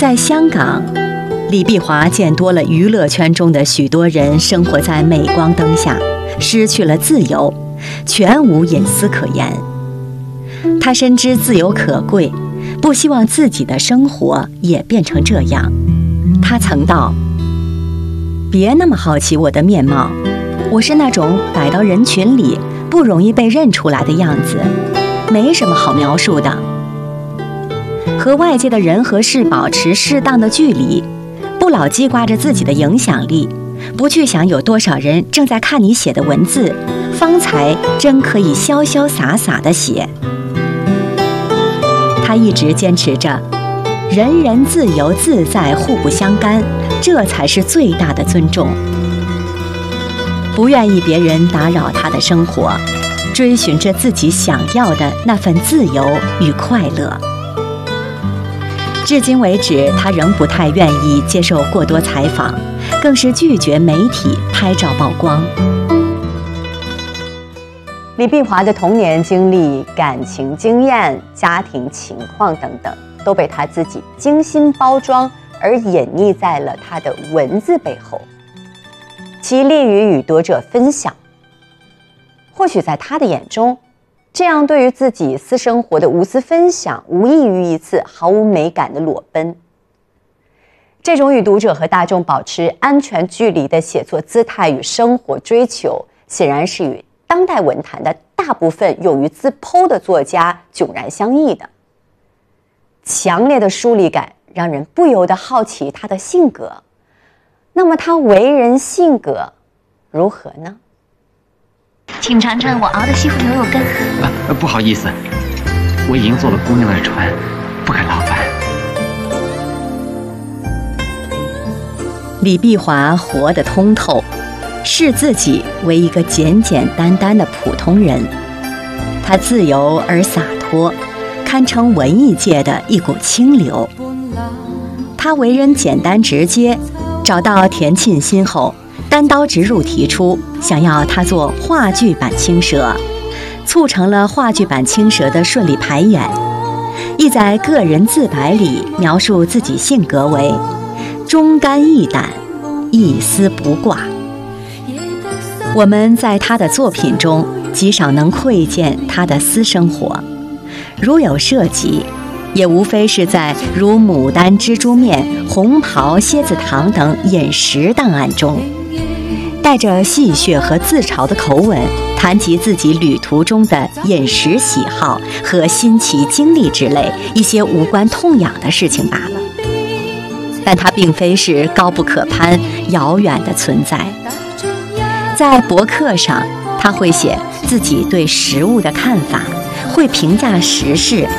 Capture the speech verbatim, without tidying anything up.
在香港，李碧华见多了娱乐圈中的许多人生活在镁光灯下，失去了自由，全无隐私可言。他深知自由可贵，不希望自己的生活也变成这样。他曾道：别那么好奇我的面貌，我是那种摆到人群里不容易被认出来的样子，没什么好描述的。和外界的人和事保持适当的距离，不老记挂着自己的影响力，不去想有多少人正在看你写的文字，方才真可以潇潇洒洒地写。他一直坚持着人人自由自在，互不相干，这才是最大的尊重。不愿意别人打扰他的生活，追寻着自己想要的那份自由与快乐。至今为止，他仍不太愿意接受过多采访，更是拒绝媒体拍照曝光。李碧华的童年经历、感情经验、家庭情况等等，都被他自己精心包装而隐匿在了他的文字背后，其利于与读者分享。或许在他的眼中，这样对于自己私生活的无私分享，无异于一次毫无美感的裸奔。这种与读者和大众保持安全距离的写作姿态与生活追求，显然是与当代文坛的大部分勇于自剖的作家迥然相异的。强烈的疏离感让人不由得好奇他的性格，那么他为人性格如何呢？ 请尝尝我熬的西湖牛肉羹。 啊，不好意思，我已经坐了姑娘的船，不敢劳烦。 李碧华活得通透，视自己为一个简简单单的普通人。他自由而洒脱，堪称文艺界的一股清流。他为人简单直接，找到田沁鑫后，单刀直入提出想要他做话剧版青蛇，促成了话剧版青蛇的顺利排演。亦在个人自白里描述自己性格为忠肝义胆，一丝不挂。我们在他的作品中极少能窥见他的私生活，如有涉及，也无非是在如牡丹蜘蛛面、红袍蝎子堂等饮食档案中，带着戏谑和自嘲的口吻谈及自己旅途中的饮食喜好和新奇经历之类一些无关痛痒的事情罢了。但他并非是高不可攀、遥远的存在。在博客上，他会写自己对食物的看法，会评价时事